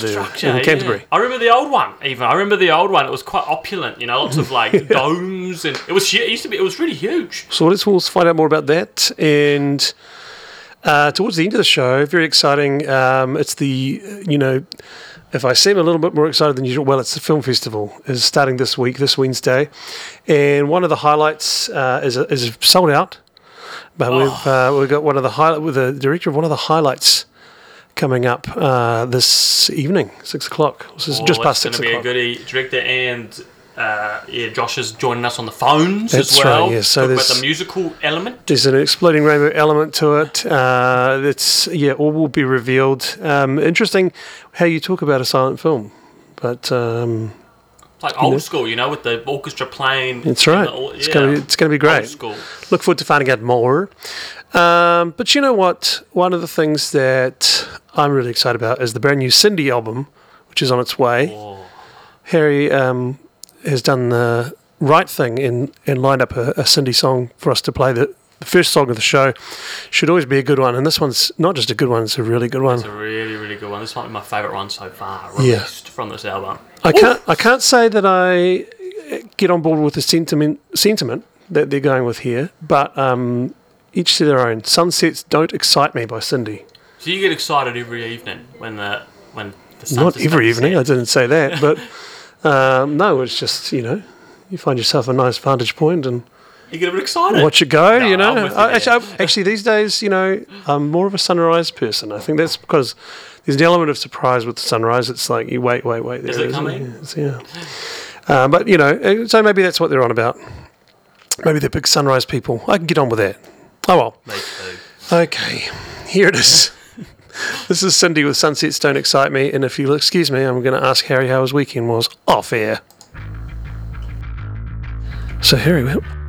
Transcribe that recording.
structure in Canterbury. Yeah. I remember the old one. Even I remember the old one. It was quite opulent. Lots of like domes, and it was. It used to be. It was really huge. So we'll find out more about that. And towards the end of the show, very exciting. It's the If I seem a little bit more excited than usual, well, it's the film festival is starting this week, this Wednesday, and one of the highlights is sold out. But we've got one of the with the director of one of the highlights coming up this evening, 6 o'clock. This is just past 6 o'clock. It's going to be a goodie. Director and Josh is joining us on the phones That's as well. Right, yeah. So talk about the musical element. There's an exploding rainbow element to it. All will be revealed. Interesting how you talk about a silent film, but it's like old school, with the orchestra playing. That's right. It's going to be great. Old school. Look forward to finding out more. But you know what? One of the things that I'm really excited about is the brand new Cindy album, which is on its way. Oh. Harry has done the right thing and lined up a Cindy song for us to play. The first song of the show should always be a good one, and this one's not just a good one; it's a really good one. It's a really, really good one. This might be my favourite one so far released from this album. I can't say that I get on board with the sentiment that they're going with here, but each to their own. Sunsets Don't Excite Me by Cindy. So you get excited every evening when the sun. Not every evening. I didn't say that, but no, it's just you find yourself a nice vantage point and you get a bit excited. Watch it go. No, actually, these days, I'm more of a sunrise person. I think that's because there's an element of surprise with the sunrise. It's like you wait. Is it coming? Yeah. But so maybe that's what they're on about. Maybe they're big sunrise people. I can get on with that. Oh well. Me too. Okay, here it is. This is Cindy with Sunsets Don't Excite Me, and if you'll excuse me, I'm going to ask Harry how his weekend was off air. So Harry,